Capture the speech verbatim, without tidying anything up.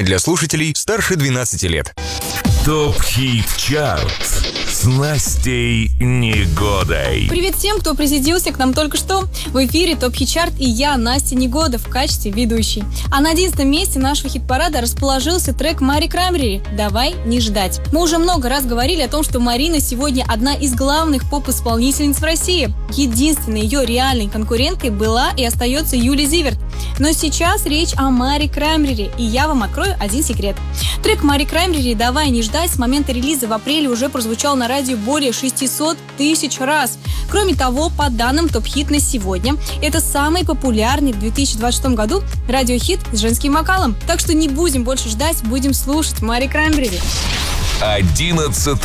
для слушателей старше двенадцати лет. ТОП-хит-чарт с Настей Негодой. Привет всем, кто присоединился к нам только что. В эфире ТОП-хит-чарт и я, Настя Негода, в качестве ведущей. А на одиннадцатом месте нашего хит-парада расположился трек Мари Краймбрери «Давай не ждать». Мы уже много раз говорили о том, что Марина сегодня одна из главных поп-исполнительниц в России. Единственной ее реальной конкуренткой была и остается Юлия Зиверт. Но сейчас речь о Мари Краймбрери, и я вам открою один секрет. Трек Мари Краймбрери «Давай не ждать» с момента релиза в апреле уже прозвучал на радио более шестьсот тысяч раз. Кроме того, по данным ТОП-хит на сегодня, это самый популярный в две тысячи двадцать шестом году радиохит с женским вокалом. Так что не будем больше ждать, будем слушать Мари Краймбрери. Одиннадцатое